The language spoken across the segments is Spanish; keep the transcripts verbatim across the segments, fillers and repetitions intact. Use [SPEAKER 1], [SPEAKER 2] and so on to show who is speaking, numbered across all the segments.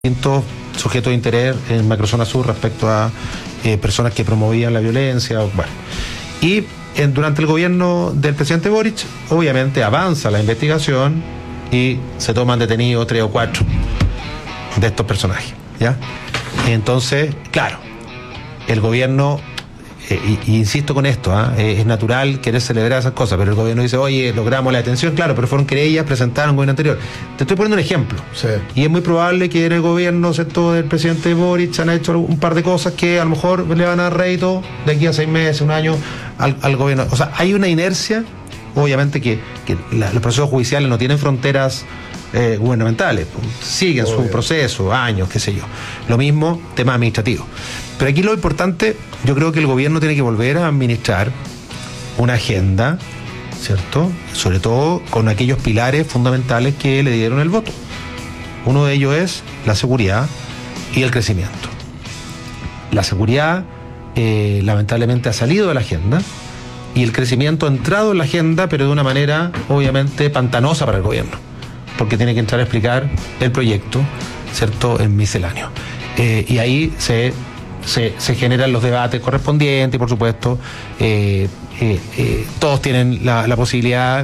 [SPEAKER 1] distintos sujetos de interés en Macrozona Sur respecto a eh, personas que promovían la violencia. Bueno. Y en, durante el gobierno del presidente Boric, obviamente avanza la investigación y se toman detenidos tres o cuatro de estos personajes, ¿ya? Entonces, claro, el gobierno, eh, y, y insisto con esto, ¿eh? es natural querer celebrar esas cosas, pero el gobierno dice, oye, logramos la detención, claro, pero fueron querellas presentadas en el gobierno anterior. Te estoy poniendo un ejemplo.
[SPEAKER 2] Sí.
[SPEAKER 1] Y es muy probable que en el gobierno, ¿cierto?, del presidente Boric han hecho un par de cosas que a lo mejor le van a dar rédito de aquí a seis meses, un año al, al gobierno. O sea, hay una inercia, obviamente que, que la, los procesos judiciales no tienen fronteras eh, gubernamentales, siguen Obvio. su proceso, años, qué sé yo. Lo mismo, tema administrativo. Pero aquí lo importante, yo creo que el gobierno tiene que volver a administrar una agenda, ¿cierto?, sobre todo con aquellos pilares fundamentales que le dieron el voto. Uno de ellos es la seguridad y el crecimiento. La seguridad eh, lamentablemente ha salido de la agenda y el crecimiento ha entrado en la agenda, pero de una manera obviamente pantanosa para el gobierno, porque tiene que entrar a explicar el proyecto, ¿cierto?, en misceláneo. Eh, y ahí se, se, se generan los debates correspondientes y, por supuesto, eh, eh, eh, todos tienen la, la posibilidad,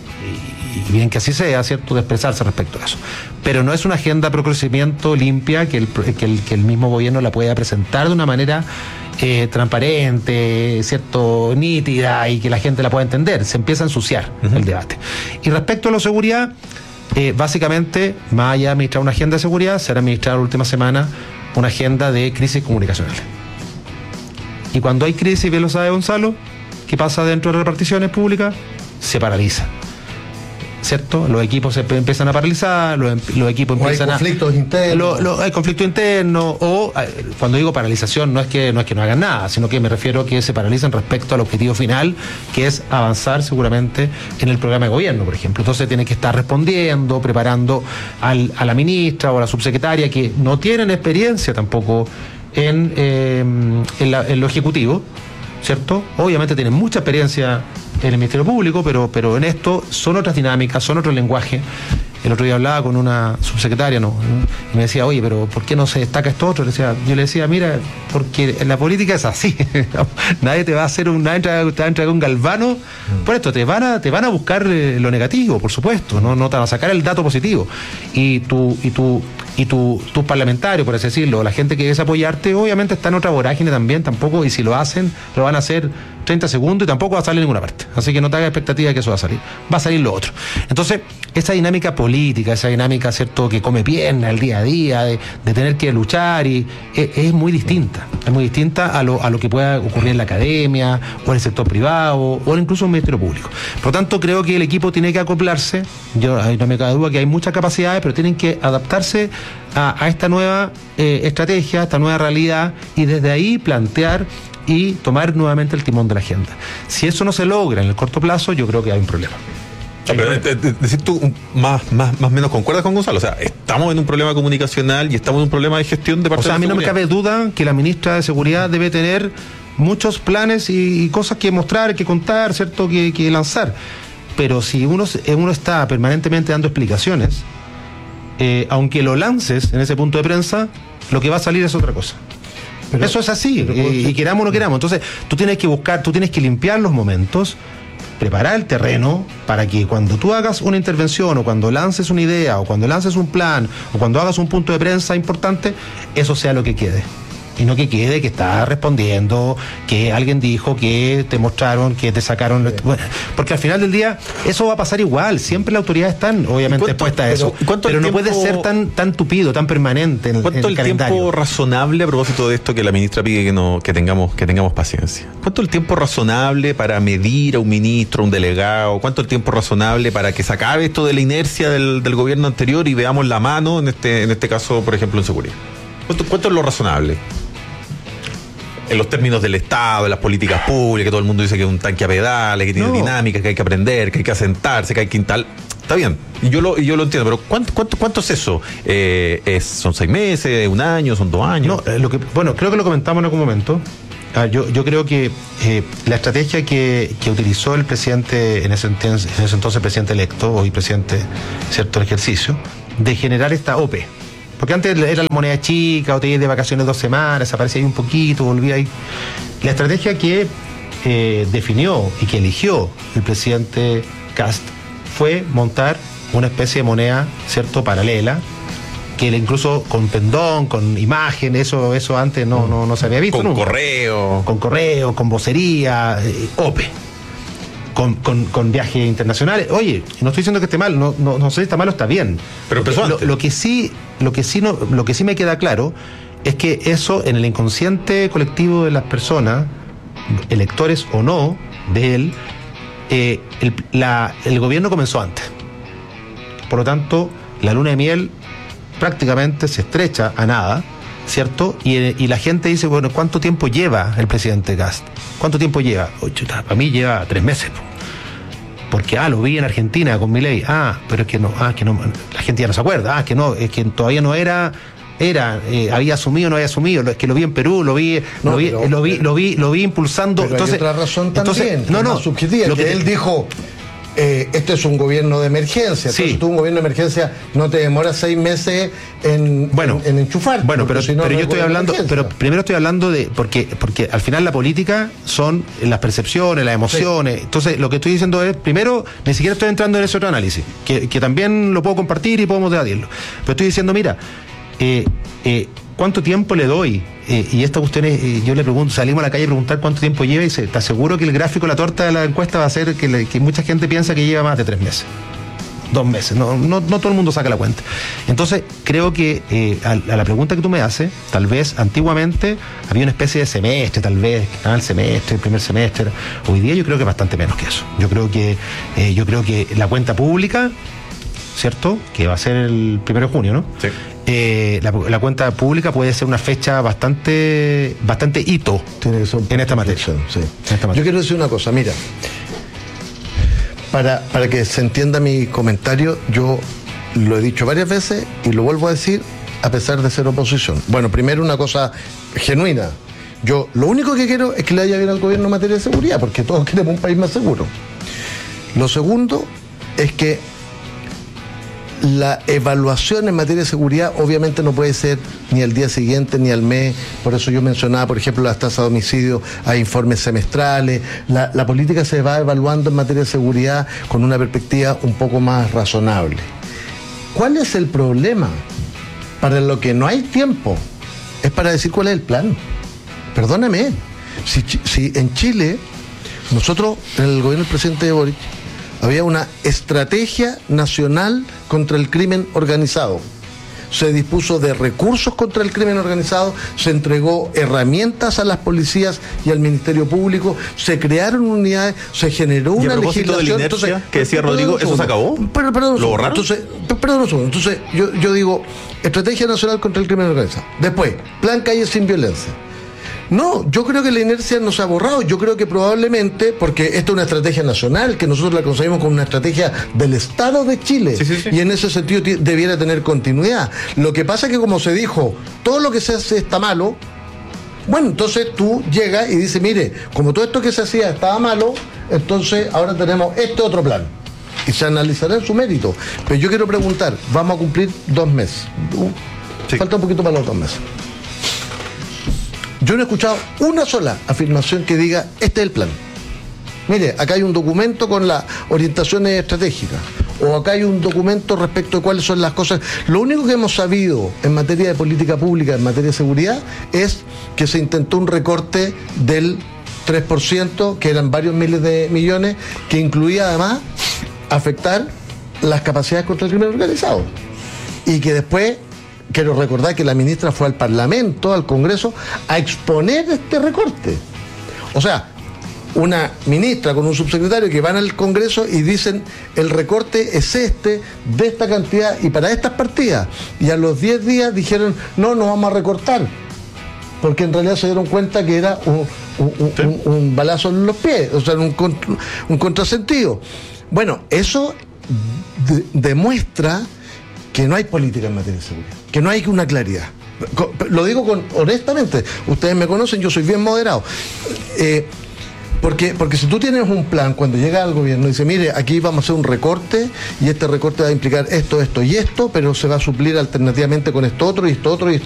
[SPEAKER 1] y bien que así sea, ¿cierto?, de expresarse respecto a eso. Pero no es una agenda pro crecimiento limpia que el, que el, que el mismo gobierno la pueda presentar de una manera eh, transparente, ¿cierto?, nítida, y que la gente la pueda entender. Se empieza a ensuciar uh-huh. el debate. Y respecto a la seguridad, eh, básicamente, más allá de administrar una agenda de seguridad, se ha administrado la última semana una agenda de crisis comunicacional. Y cuando hay crisis, bien lo sabe Gonzalo, ¿qué pasa dentro de las reparticiones públicas? Se paraliza, ¿cierto? Los equipos se empiezan a paralizar, los, los equipos
[SPEAKER 2] o
[SPEAKER 1] empiezan
[SPEAKER 2] hay conflictos
[SPEAKER 1] a...
[SPEAKER 2] internos.
[SPEAKER 1] Lo, lo, hay conflictos internos, o cuando digo paralización no es que no es que no hagan nada, sino que me refiero a que se paralizan respecto al objetivo final, que es avanzar seguramente en el programa de gobierno, por ejemplo. Entonces tienen que estar respondiendo, preparando al, a la ministra o a la subsecretaria, que no tienen experiencia tampoco en, eh, en, la, en lo ejecutivo, ¿cierto? Obviamente tienen mucha experiencia en el Ministerio Público, pero, pero en esto son otras dinámicas, son otro lenguaje. El otro día hablaba con una subsecretaria, ¿no?, y me decía, oye, pero ¿por qué no se destaca esto otro? Le decía, yo le decía, mira, porque en la política es así. Nadie te va a hacer un, nadie te va a entregar un galvano. Mm. Por esto, te van a, te van a buscar eh, lo negativo, por supuesto, no, no te van a sacar el dato positivo. Y tu, y tu, y tu, tus parlamentarios, por así decirlo, la gente que quiere apoyarte, obviamente está en otra vorágine también, tampoco, y si lo hacen, lo van a hacer treinta segundos y tampoco va a salir en ninguna parte. Así que no te hagas expectativa de que eso va a salir. Va a salir lo otro. Entonces, esa dinámica política, esa dinámica, ¿cierto?, que come pierna el día a día, de, de tener que luchar, y es, es muy distinta. Es muy distinta a lo, a lo que pueda ocurrir en la academia, o en el sector privado, o incluso en el Ministerio Público. Por lo tanto, creo que el equipo tiene que acoplarse. Yo no me cabe duda que hay muchas capacidades, pero tienen que adaptarse a, a esta nueva eh, estrategia, a esta nueva realidad, y desde ahí plantear y tomar nuevamente el timón de la agenda. Si eso no se logra en el corto plazo, yo creo que hay un problema.
[SPEAKER 3] No, pero es decir, tú más, más, más o menos concuerdas con Gonzalo. O sea, estamos en un problema comunicacional y estamos en un problema de gestión de parte.
[SPEAKER 1] O sea,
[SPEAKER 3] de
[SPEAKER 1] a mí no me
[SPEAKER 3] seguridad.
[SPEAKER 1] cabe duda que la ministra de Seguridad debe tener muchos planes y, y cosas que mostrar, que contar, ¿cierto?, que, que lanzar. Pero si uno, uno está permanentemente dando explicaciones, eh, aunque lo lances en ese punto de prensa, lo que va a salir es otra cosa. Pero, eso es así, pero, y, y queramos o no queramos. Entonces, tú tienes que buscar, tú tienes que limpiar los momentos, preparar el terreno para que cuando tú hagas una intervención, o cuando lances una idea, o cuando lances un plan, o cuando hagas un punto de prensa importante, eso sea lo que quede. Y no que quede que estás respondiendo, que alguien dijo, que te mostraron, que te sacaron. Sí. Bueno, porque al final del día eso va a pasar igual. Siempre las autoridades están obviamente expuestas a eso. Pero, pero no tiempo, puede ser tan tan tupido, tan permanente en,
[SPEAKER 3] ¿cuánto
[SPEAKER 1] en el,
[SPEAKER 3] el
[SPEAKER 1] calendario?
[SPEAKER 3] Tiempo razonable, a propósito de esto que la ministra pide que no que tengamos que tengamos paciencia? ¿Cuánto el tiempo razonable para medir a un ministro, a un delegado? ¿Cuánto el tiempo razonable para que se acabe esto de la inercia del, del gobierno anterior y veamos la mano, en este en este caso, por ejemplo, en seguridad? ¿Cuánto, cuánto es lo razonable? En los términos del Estado, de las políticas públicas, que todo el mundo dice que es un tanque a pedales, que tiene no. dinámica, que hay que aprender, que hay que asentarse, que hay que instalar. Está bien, y yo lo, y yo lo entiendo, pero ¿cuánto, cuánto, cuánto es eso? Eh, es, ¿Son seis meses, un año, son dos años?
[SPEAKER 1] No, eh, lo que, bueno, creo que lo comentamos en algún momento. Ah, yo, yo creo que eh, la estrategia que, que utilizó el presidente, en ese, en ese entonces presidente electo, hoy presidente, cierto, el ejercicio, de generar esta O P E, Porque antes era la moneda chica, o te ibas de vacaciones dos semanas, aparecía ahí un poquito, volvía ahí. La estrategia que eh, definió y que eligió el presidente Kast fue montar una especie de moneda, ¿cierto?, paralela, que incluso con pendón, con imagen, eso eso antes no, no, no se había visto.
[SPEAKER 3] Con
[SPEAKER 1] nunca.
[SPEAKER 3] correo.
[SPEAKER 1] Con correo, con vocería, eh, O P E. Con, con, con viajes internacionales. Oye, no estoy diciendo que esté mal, no, no, no sé si está mal o está bien.
[SPEAKER 3] Pero empezó
[SPEAKER 1] lo,
[SPEAKER 3] antes.
[SPEAKER 1] lo que sí, lo que sí no, lo que sí me queda claro es que eso en el inconsciente colectivo de las personas, electores o no, de él, eh, el, la, el gobierno comenzó antes. Por lo tanto, la luna de miel prácticamente se estrecha a nada, ¿cierto? Y, y la gente dice, bueno, ¿cuánto tiempo lleva el presidente Kast? ¿Cuánto tiempo lleva? Oh, chuta, para mí lleva tres meses. Po. Porque, ah, lo vi en Argentina con Milei. Ah, pero es que no, ah, que no, la gente ya no se acuerda. Ah, que no, es que todavía no era, era, eh, había asumido, no había asumido. Es que lo vi en Perú, lo vi,
[SPEAKER 2] no,
[SPEAKER 1] lo vi,
[SPEAKER 2] pero,
[SPEAKER 1] lo vi,
[SPEAKER 2] pero,
[SPEAKER 1] lo vi, lo vi impulsando.
[SPEAKER 2] Pero
[SPEAKER 1] entonces,
[SPEAKER 2] hay otra razón
[SPEAKER 1] entonces,
[SPEAKER 2] también,
[SPEAKER 1] no, no,
[SPEAKER 2] subjetiva,
[SPEAKER 1] lo
[SPEAKER 2] que,
[SPEAKER 1] que
[SPEAKER 2] él
[SPEAKER 1] te,
[SPEAKER 2] dijo. Eh, este es un gobierno de emergencia.
[SPEAKER 1] Sí.
[SPEAKER 2] Entonces tú un gobierno de emergencia no te demora seis meses en,
[SPEAKER 1] bueno,
[SPEAKER 2] en, en enchufar.
[SPEAKER 1] Bueno, pero,
[SPEAKER 2] si no,
[SPEAKER 1] pero
[SPEAKER 2] no
[SPEAKER 1] yo estoy hablando, pero primero estoy hablando de, porque, porque al final la política son las percepciones, las emociones. Sí. Entonces, lo que estoy diciendo es, primero, ni siquiera estoy entrando en ese otro análisis, que, que también lo puedo compartir y podemos debatirlo. Pero estoy diciendo, mira, eh, eh, ¿cuánto tiempo le doy? Eh, y esta cuestión es, eh, yo le pregunto, salimos a la calle a preguntar cuánto tiempo lleva y dice, ¿te aseguro que el gráfico, la torta de la encuesta va a ser que, le, que mucha gente piensa que lleva más de tres meses? Dos meses, no, no, no todo el mundo saca la cuenta. Entonces, creo que eh, a, a la pregunta que tú me haces, tal vez antiguamente había una especie de semestre, tal vez, el semestre, el primer semestre. Hoy día yo creo que bastante menos que eso. Yo creo que, eh, yo creo que la cuenta pública, ¿cierto?, que va a ser el primero de junio, ¿no?
[SPEAKER 3] Sí.
[SPEAKER 1] Eh, la, la cuenta pública puede ser una fecha bastante bastante hito
[SPEAKER 2] Tiene que ser
[SPEAKER 1] en esta materia.
[SPEAKER 2] Sí.
[SPEAKER 1] En esta materia.
[SPEAKER 2] Yo quiero decir una cosa, mira, para, para que se entienda mi comentario, yo lo he dicho varias veces y lo vuelvo a decir a pesar de ser oposición. Bueno, primero una cosa genuina. Yo lo único que quiero es que le vaya bien al gobierno en materia de seguridad, porque todos queremos un país más seguro. Lo segundo es que la evaluación en materia de seguridad obviamente no puede ser ni al día siguiente ni al mes. Por eso yo mencionaba, por ejemplo, las tasas de homicidio, hay informes semestrales. La, la política se va evaluando en materia de seguridad con una perspectiva un poco más razonable. ¿Cuál es el problema? Para lo que no hay tiempo es para decir cuál es el plan. Perdóname, si, si en Chile nosotros, en el gobierno del presidente Boric, había una estrategia nacional contra el crimen organizado. Se dispuso de recursos contra el crimen organizado, se entregó herramientas a las policías y al Ministerio Público, se crearon unidades, se generó una legislación.
[SPEAKER 3] De la inercia, entonces, que decía Rodrigo, ¿eso se acabó?
[SPEAKER 2] Pero, perdón,
[SPEAKER 3] ¿Lo borraron?
[SPEAKER 2] Entonces, perdón un segundo. Entonces, yo, yo digo, estrategia nacional contra el crimen organizado. Después, plan calle sin violencia. No, yo creo que la inercia no se ha borrado. Yo creo que probablemente, porque esta es una estrategia nacional, que nosotros la concebimos como una estrategia del Estado de Chile,
[SPEAKER 3] sí, sí, sí.
[SPEAKER 2] Y en ese sentido t- debiera tener continuidad. Lo que pasa es que, como se dijo, todo lo que se hace está malo. Bueno, entonces tú llegas y dices, mire, como todo esto que se hacía estaba malo, entonces ahora tenemos este otro plan. Y se analizará en su mérito. Pero yo quiero preguntar, vamos a cumplir dos meses. Uh,
[SPEAKER 3] sí.
[SPEAKER 2] Falta un poquito para los dos meses. Yo no he escuchado una sola afirmación que diga, este es el plan. Mire, acá hay un documento con las orientaciones estratégicas, o acá hay un documento respecto de cuáles son las cosas. Lo único que hemos sabido en materia de política pública, en materia de seguridad, es que se intentó un recorte del tres por ciento, que eran varios miles de millones, que incluía además afectar las capacidades contra el crimen organizado. Y que después... Quiero recordar que la ministra fue al Parlamento, al Congreso, a exponer este recorte. O sea, una ministra con un subsecretario que van al Congreso y dicen, el recorte es este, de esta cantidad y para estas partidas. Y a los diez días dijeron, no, no vamos a recortar. Porque en realidad se dieron cuenta que era un, un, ¿sí? un, un balazo en los pies, o sea, un, un contrasentido. Bueno, eso de, demuestra que no hay política en materia de seguridad, que no hay una claridad. Lo digo con, honestamente, ustedes me conocen, yo soy bien moderado. Eh, Porque, porque si tú tienes un plan, cuando llega al gobierno y dice, mire, aquí vamos a hacer un recorte y este recorte va a implicar esto, esto y esto, pero se va a suplir alternativamente con esto otro y esto otro y esto